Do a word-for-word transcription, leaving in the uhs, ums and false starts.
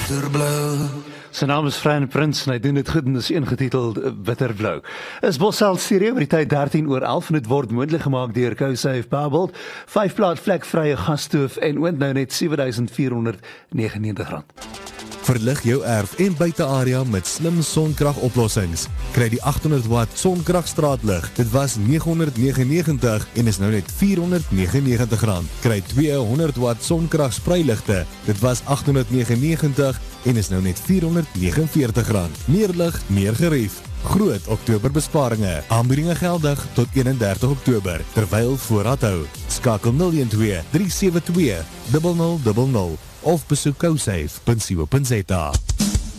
bitterblauw. Zijn naam is Fran Prins en hy doen dit goed en is ingetiteld Bitterblauw. Is Bosveld Stereo by die tyd dertien oor elf en dit word moontlik gemaak deur Kousafe Babel, vyf plaat vlekvrye gasstoof en oond nou net sewe duisend vier honderd negenennegentig rand. Verlig jou erf en buitearea met slim sonkragoplossings. Kry die agthonderd watt sonkragstraatlig. Dit was negenhonderd negenennegentig en is nou net vierhonderd negenennegentig rand. Kry tweehonderd watt sonkragspreiligte. Dit was agthonderd negenennegentig en is nou net vierhonderd negenenveertig rand. Meer lig, meer gerief. Groot oktoberbesparinge. Aanbiedinge geldig tot eenendertig Oktober, terwyl voorraad hou. Skakel nul een twee drie sewe twee nul nul nul nul of besoek kousafe punt co punt za.